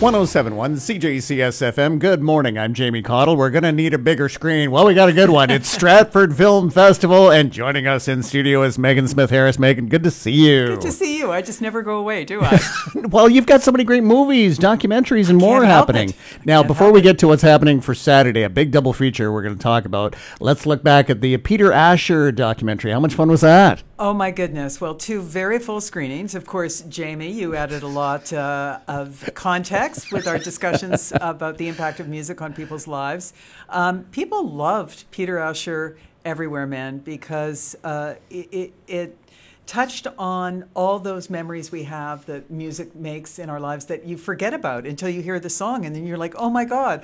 1071 CJCS FM. Good morning. I'm Jamie Cottle. We're going to need a bigger screen. Well, we got a good one. It's Stratford Film Festival, and joining us in studio is Megan Smith-Harris. Megan, good to see you. Good to see you. I just never go away, do I? Well, you've got so many great movies, documentaries, and more happening. Now, before we get to what's happening for Saturday, a big double feature we're going to talk about, let's look back at the Peter Asher documentary. How much fun was that? Oh, my goodness. Well, 2 very full screenings. Of course, Jamie, you added a lot of context with our discussions about the impact of music on people's lives. People loved Peter Asher Everywhere Man because it touched on all those memories we have that music makes in our lives that you forget about until you hear the song, and then you're like, oh my God,